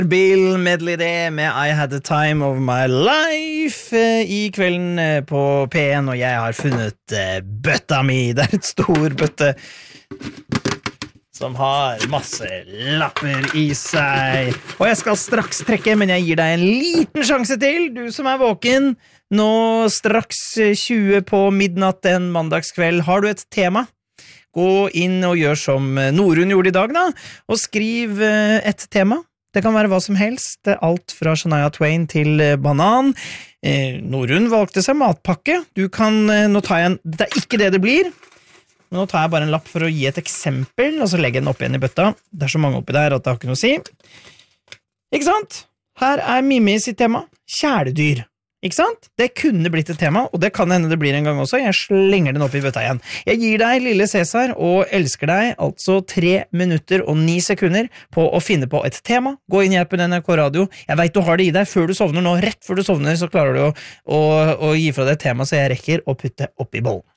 Bill medley det med I Had the Time of My Life I kvelden på P1, og jeg har funnet bøtta mi. Det et stor bøtte som har masse lapper I seg. Og jeg skal straks trekke, men jeg gir deg en liten sjanse til, du som våken. Nå straks 20 på midnatt en mandagskveld. Har du et tema? Gå inn og gjør som Norun gjorde I dag da, og skriv et tema. Det kan være hva som helst, alt fra Shania Twain til banan. Norun valgte seg matpakke. Du kan, nå tar jeg en, det ikke det blir, men nå tar jeg bare en lapp for å gi et eksempel, og så legger jeg den opp igjen I bøtta. Det så mange oppi der at det har ikke noe å si. Ikke sant? Her Mimi sitt tema, kjæledyr. Ikke sant? Det kunne blitt et tema, og det kan hende det blir en gang også. Jeg slenger den opp I bøtta igjen. Jeg gir deg, lille Cæsar, og elsker deg, altså 3 minutter og 9 sekunder på å finne på et tema. Gå inn I appen NRK Radio. Jeg vet du har det I deg før du sovner nå. Rett før du sovner så klarer du å gi fra deg et tema, så jeg rekker å putte opp I bollen.